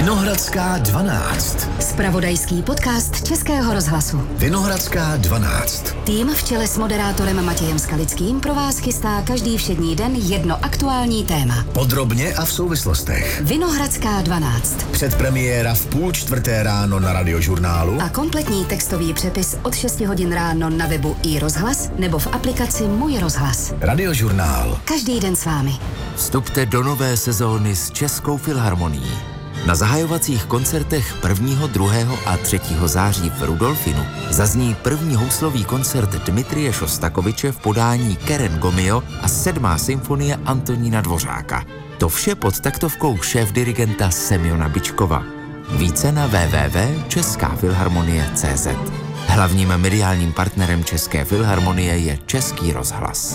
Vinohradská 12. Zpravodajský podcast Českého rozhlasu. Vinohradská 12. Tým v čele s moderátorem Matějem Skalickým pro vás chystá každý všední den jedno aktuální téma. Podrobně a v souvislostech. Vinohradská 12. Předpremiéra v 3:30 ráno na Radiožurnálu. A kompletní textový přepis od 6 hodin ráno na webu iRozhlas nebo v aplikaci Můj rozhlas. Radiožurnál. Každý den s vámi. Vstupte do nové sezóny s Českou filharmonií. Na zahajovacích koncertech 1., 2. a 3. září v Rudolfinu zazní první houslový koncert Dmitrije Šostakoviče v podání Keren Gomio a 7. symfonie Antonína Dvořáka. To vše pod taktovkou šéfdirigenta Semjona Bičkova. Více na www.českafilharmonie.cz. Hlavním mediálním partnerem České filharmonie je Český rozhlas.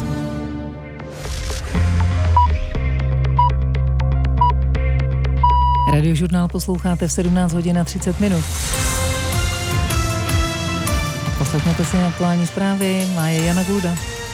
Radiožurnál posloucháte v 17 hodin a 30 minut. Poslechněte si aktuální zprávy, má je Jana Gulda.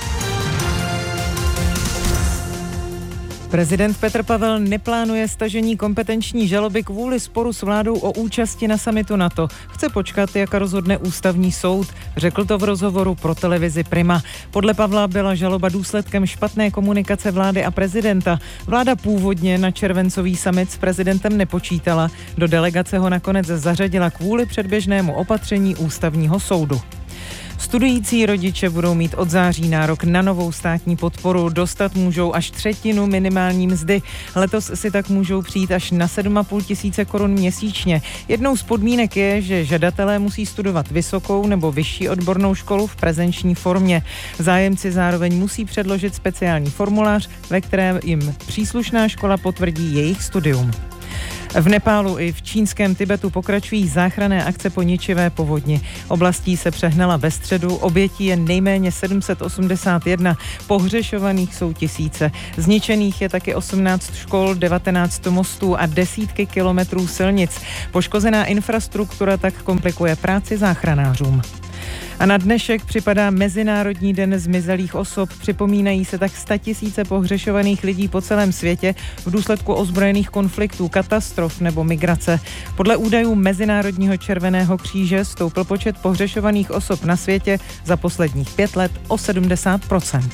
Prezident Petr Pavel neplánuje stažení kompetenční žaloby kvůli sporu s vládou o účasti na summitu NATO. Chce počkat, jak rozhodne ústavní soud. Řekl to v rozhovoru pro televizi Prima. Podle Pavla byla žaloba důsledkem špatné komunikace vlády a prezidenta. Vláda původně na červencový summit s prezidentem nepočítala. Do delegace ho nakonec zařadila kvůli předběžnému opatření ústavního soudu. Studující rodiče budou mít od září nárok na novou státní podporu. Dostat můžou až 1/3 minimální mzdy. Letos si tak můžou přijít až na 7,5 tisíce korun měsíčně. Jednou z podmínek je, že žadatelé musí studovat vysokou nebo vyšší odbornou školu v prezenční formě. Zájemci zároveň musí předložit speciální formulář, ve kterém jim příslušná škola potvrdí jejich studium. V Nepálu i v čínském Tibetu pokračují záchranné akce po ničivé povodni. Oblastí se přehnala ve středu, obětí je nejméně 781, pohřešovaných jsou tisíce. Zničených je taky 18 škol, 19 mostů a desítky kilometrů silnic. Poškozená infrastruktura tak komplikuje práci záchranářům. A na dnešek připadá Mezinárodní den zmizelých osob. Připomínají se tak 100 000 pohřešovaných lidí po celém světě v důsledku ozbrojených konfliktů, katastrof nebo migrace. Podle údajů Mezinárodního červeného kříže stoupl počet pohřešovaných osob na světě za posledních 5 let o 70%.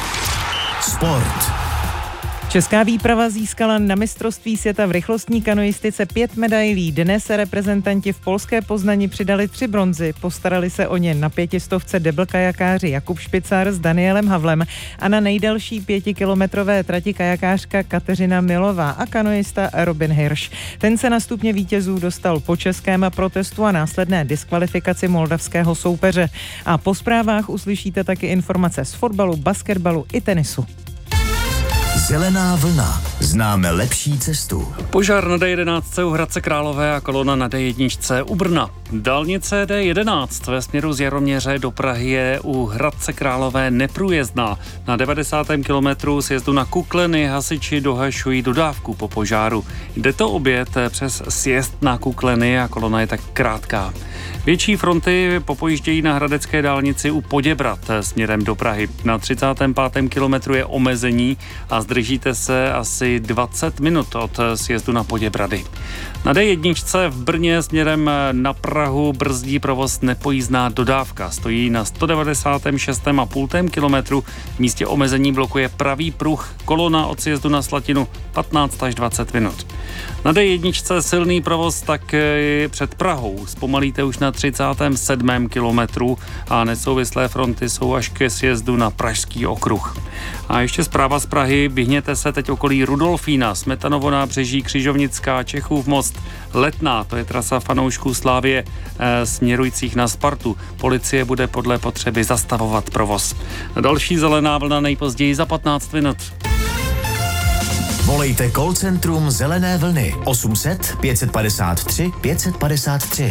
Sport. Česká výprava získala na mistrovství světa v rychlostní kanoistice 5 medailí. Dnes reprezentanti v polské Poznani přidali 3 bronzy. Postarali se o ně na 500 debl kajakáři Jakub Špicár s Danielem Havlem a na nejdelší 5kilometrové trati kajakářka Kateřina Milová a kanoista Robin Hirsch. Ten se na stupně vítězů dostal po českém protestu a následné diskvalifikaci moldavského soupeře. A po zprávách uslyšíte taky informace z fotbalu, basketbalu i tenisu. Zelená vlna. Známe lepší cestu. Požár na D11 u Hradce Králové a kolona na D1 u Brna. Dálnice D11 ve směru z Jaroměře do Prahy je u Hradce Králové neprůjezdná. Na 90. kilometru sjezdu na Kukleny hasiči dohašují dodávku po požáru. Jde to obět přes sjezd na Kukleny a kolona je tak krátká. Větší fronty popojíždějí na hradecké dálnici u Poděbrad směrem do Prahy. Na 35. kilometru je omezení a zdržíte se asi 20 minut od sjezdu na Poděbrady. Na D1 v Brně směrem na Prahu brzdí provoz nepojízdná dodávka. Stojí na 196,5 kilometru. V místě omezení blokuje pravý pruh. Kolona od sjezdu na Slatinu 15 až 20 minut. Na D1 silný provoz tak před Prahou. Zpomalíte už na 37. kilometru a nesouvislé fronty jsou až ke sjezdu na Pražský okruh. A ještě zpráva z Prahy. Vyhněte se teď okolí Rudolfína, Smetanovo nábřeží, Křižovnická, Čechův most, Letná, to je trasa fanoušků Slavie směrujících na Spartu. Policie bude podle potřeby zastavovat provoz. Další zelená vlna nejpozději za 15 minut. Volejte call centrum Zelené vlny 800 553 553.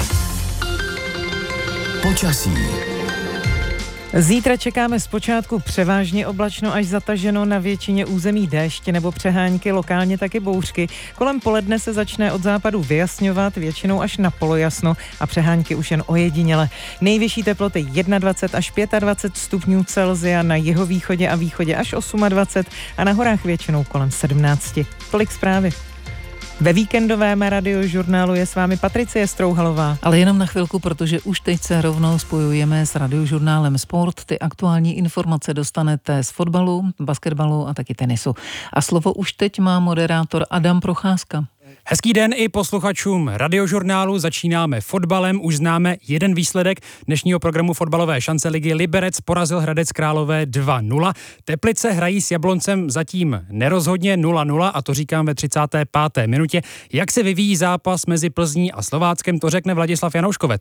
Počasí. Zítra čekáme zpočátku převážně oblačno až zataženo, na většině území déšť nebo přehánky, lokálně taky bouřky. Kolem poledne se začne od západu vyjasňovat, většinou až na polojasno a přehánky už jen ojediněle. Nejvyšší teploty 21 až 25 stupňů Celsia, na jihovýchodě a východě až 28 a na horách většinou kolem 17. Tolik zprávy. Ve víkendovém radiožurnálu je s vámi Patricie Strouhalová. Ale jenom na chvilku, protože už teď se rovnou spojujeme s radiožurnálem Sport. Ty aktuální informace dostanete z fotbalu, basketbalu a taky tenisu. A slovo už teď má moderátor Adam Procházka. Hezký den i posluchačům radiožurnálu. Začínáme fotbalem. Už známe jeden výsledek dnešního programu fotbalové šance ligy. Liberec porazil Hradec Králové 2-0. Teplice hrají s Jabloncem zatím nerozhodně 0-0 a to říkám ve 35. minutě. Jak se vyvíjí zápas mezi Plzní a Slováckem, to řekne Vladislav Janouškovec.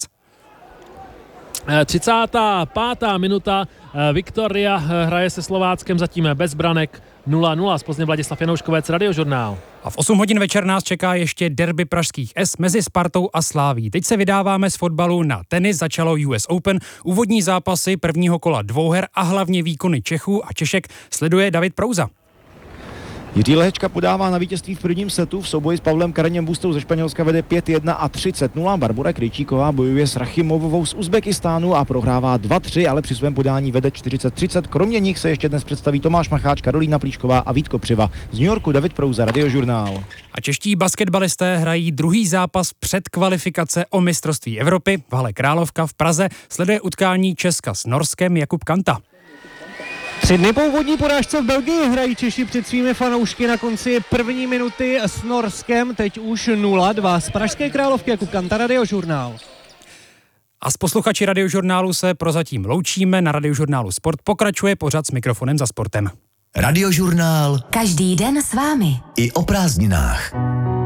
35. minuta. Viktoria hraje se Slováckem zatím bez branek 0-0. Z Plzně Vladislav Janouškovec, radiožurnál. A v 8 hodin večer nás čeká ještě derby pražských S mezi Spartou a Slaví. Teď se vydáváme z fotbalu na tenis, začalo US Open. Úvodní zápasy prvního kola dvouher a hlavně výkony Čechů a Češek sleduje David Prouza. Jiří Lehečka podává na vítězství v prvním setu, v souboji s Pavlem Kareněm Bustou ze Španělska vede 5-1 a 30-0. Barbora Krejčíková bojuje s Rachimovovou z Uzbekistánu a prohrává 2-3, ale při svém podání vede 40-30. Kromě nich se ještě dnes představí Tomáš Macháč, Karolína Plíšková a Vítko Přiva. Z New Yorku David Prouza, radiožurnál. A čeští basketbalisté hrají druhý zápas před kvalifikace o mistrovství Evropy. V hale Královka v Praze sleduje utkání Česka s Norskem Jakub Kanta. 3 dny po úvodní porážce v Belgii hrají Češi před svými fanoušky na konci první minuty s Norskem, teď už 0-2. Z pražské Královky Jakub Kanta, radiožurnál. A s posluchači radiožurnálu se prozatím loučíme. Na radiožurnálu Sport pokračuje pořad s mikrofonem za sportem. Radiožurnál. Každý den s vámi. I o prázdninách.